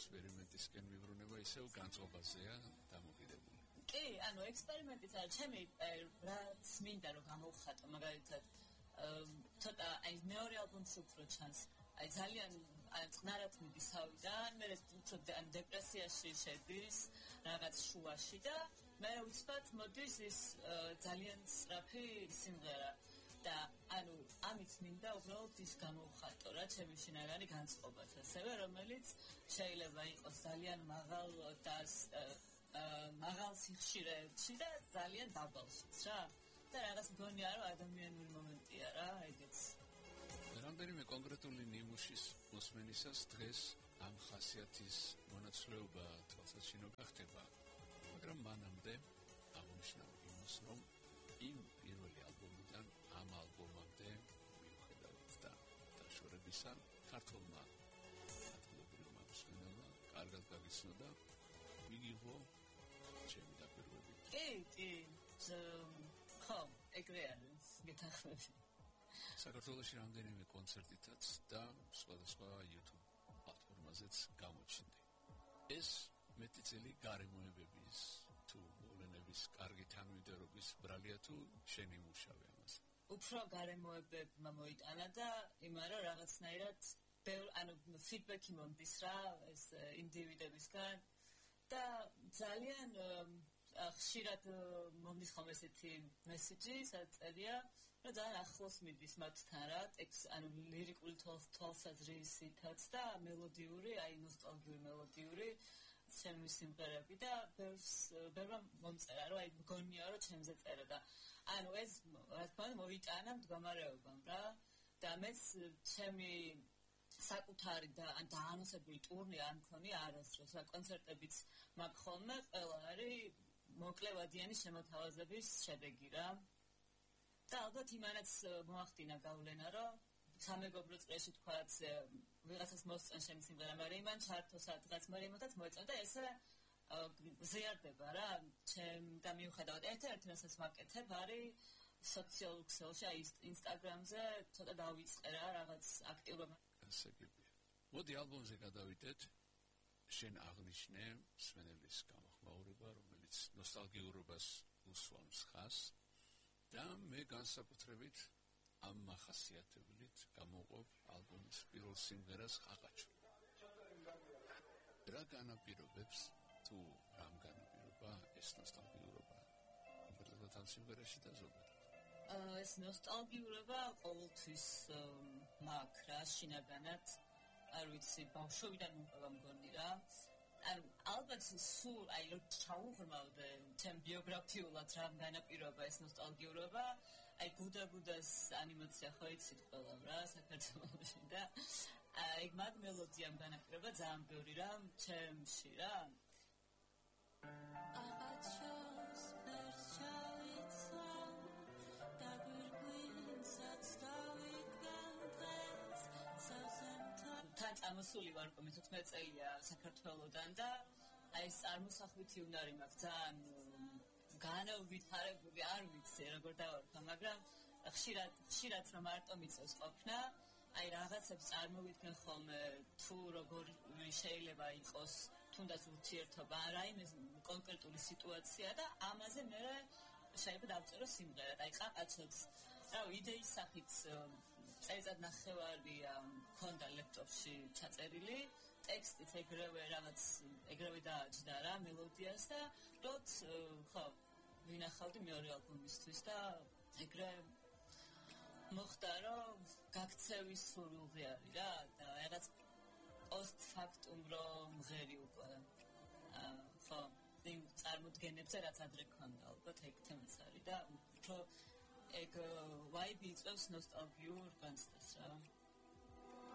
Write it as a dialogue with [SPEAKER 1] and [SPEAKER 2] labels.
[SPEAKER 1] ექსპერიმენტისკენ მიბრუნება ისევ განწყობაზეა დამოკიდებული.
[SPEAKER 2] კი, ანუ ექსპერიმენტიც არის ჩემი რაც მინდა რომ გამოვხატო, მაგალითად ცოტა აი მეორე ალბომში უფრო ჩანს. აი ძალიან წყნარად მიდის თავიდან, მე უფრო დეპრესიაში შედის, რაღაც შუაში და მე ვცბად მოდის ის ძალიან სწრაფი სიმღერა და ანუ ამით მინდა უბრალოდ ის გამოვხატო რა ჩემი შინაგანი განწყობაც ასევე რომელიც შეიძლება იყოს ძალიან მაღალ და მაღალ სიხშირეებში და ძალიან დაბალშიც რა და რაღაც მგონია რომ ადამიანური მომენტია რა ეგეც
[SPEAKER 1] რამდენიმე კონკრეტული ნიმუშის მოსმენისას დღეს ამ ხასიათის მონაცვლეობა თვალსაჩინო გახდება მაგრამ მანამდე აღნიშნავ იმას რომ იმ პირველი ალბომიდან ამ ალბომამდე მიუხედავად და დაშორებისა ქართულმა ადგილობრივმა მსმენელმა კარგად გაგიცნოდა მიგიღო ჩემი დაკვირვები
[SPEAKER 2] კი ხო ეგრე არის გეთახმები
[SPEAKER 1] საქართველოში რამდენიმე კონცერტითაც და სხვადასხვა YouTube პლატფორმაზეც გამოჩნდი ეს მეტი წელი გარემოებების თუ მოვლენების კარგი თანმიმდევრობის ბრალია თუ შენი მუშავე ამაზე
[SPEAKER 2] უფრო გარემოებებმა მოიტანა და იმარა რაღაცნაირად ანუ ფიდბექი მომდის რა ეს ინდივიდებისგან და ძალიან ხშირად მომდის ხომ ესეთი მესიჯი საწერია რომ ძალიან ახლოს მიდის მათთან რა ანუ ლირიკული თვალსაზრისითაც და მელოდიური აი ნოსტალგიური მელოდიური ჩემი სიმღერები და ბევრმა მომწერა რომ აი მგონია რომ ჩემზე წერა და ანუ ეს რა თქმა უნდა მოიტანა მდგომარეობამ რა და მეც ჩემი საკუთარი და დაანონსებული ტურნე არ მქონია არასდროს რა კონცერტებიც მაქვს ხოლმე ყველა არის მოკლევადიანი შემოთავაზების შედეგი რა და ალბათ იმანაც მოახდინა გავლენა რომ სამეგობრო წრეში თქვაც ვიღაცას მოსწენ ჩემი სიმღერა მაგრამ იმან ჩართო სადღაც მაგრამ იმათაც მოეწონა და ესე ზიარდება რა ჩემ და მიუხედავად ერთ-ერთი რასაც ვაკეთებ არის სოციალურ ქსელში აი ინსტაგრამზე ცოტა დავიწყე რა რაღაც აქტიურობა
[SPEAKER 1] გასაგებია მოდი ალბომზე გადავიდეთ შენ აღნიშნე მსმენელის გამოხმაურება რომელიც ნოსტალგიურობას უსვამს ხას და მე განსაკუთრებით ამ მახასიათებლით გამოვყოფ ალბომის პირველ სიმღერას ხაყაჩო. რა განაპირობებს თუ რამ განაპირობა ეს ნოსტალგიურობა? უბრალოდ ამ სიმღერაში და ზოგადად.
[SPEAKER 2] ეს ნოსტალგიურობა ყოველთვის მაქვს რა შინაგანად არ ვიცი ბავშვობიდან მომყვა მგონი რა ანუ ალბათ სულ აი რომ ჩაუღრმავდე ჩემ ბიოგრაფიულად რამ განაპირობა ეს ნოსტალგიურობა აი გუდაგუდას ანიმაცია ხო იცით ყველა რა საქართველოში და აი მაგ მელოდიამ განაპირობა ძალიან ბევრი რამ ჩემში რა აღაჩოს მერჩავიცა და გვირგვინსაც დავიდგან დღეს სასამთან თან წამოსული ვარ 14 წელია საქართველოდან და აი ეს წარმოსახვითი უნარი მაქვს ძალიან განავითარებული არ ვიცი როგორ დავარქვა მაგრამ ხშირად რომ მარტო მიწევს ყოფნა აი რაღაცებს წარმოვიდგენ ხოლმე თუ როგორ შეიძლება იყოს თუნდაც ურთიერთობა რაიმე კონკრეტული სიტუაცია და ამაზე მე შეიძლება დავწერო სიმღერა აი ყაყაჩოც რა იდეის სახით წელიწად ნახევარი მქონდა ლეპტოპში ჩაწერილი ტექსტიც ეგრევე რაღაც ეგრევე დააჯდა რა მელოდიას და როც ხო ვინახავდი მეორე ალბომისთვის და ეგრე მოხდა რომ გაქცევის სურვილი არის რა და რაღაც პოსტ-ფაქტუმ რომ მღერი უკვე ხო იმ წარმოდგენებზე რაც ადრე ქონდა ალბათ ეგ თემაც არის და უფრო ეგ ვაიბი იწვევს ნოსტალგიურ განცდას რა